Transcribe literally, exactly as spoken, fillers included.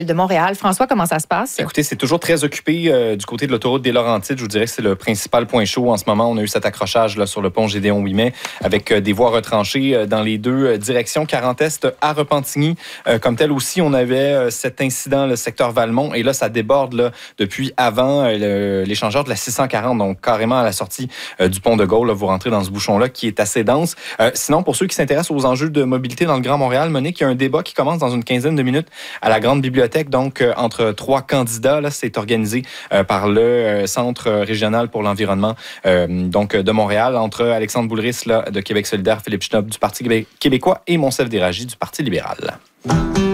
de Montréal. François, comment ça se passe? Écoutez, c'est toujours très occupé euh, du côté de l'autoroute des Laurentides. Je vous dirais que c'est le principal point chaud en ce moment. On a eu cet accrochage là, sur le pont Gédéon Ouimet avec euh, des voies retranchées euh, dans les deux euh, directions. quarante Est à Repentigny. Euh, comme tel aussi, on avait euh, cet incident, le secteur Valmont. Et là, ça déborde là, depuis avant euh, le, l'échangeur de la six cent quarante. Donc, carrément à la sortie euh, du pont de Gaulle. Là, vous rentrez dans ce bouchon-là qui est assez dense. Euh, sinon, pour ceux qui s'intéressent aux enjeux de mobilité dans le Grand Montréal, Monique, il y a un débat qui commence dans une quinzaine de minutes à la Grande Bibliothèque. Donc, euh, entre trois candidats, là, c'est organisé euh, par le euh, Centre régional pour l'environnement euh, donc de Montréal, entre Alexandre Boulris là, de Québec solidaire, Philippe Schnopp du Parti québécois et Monsef Déragi du Parti libéral.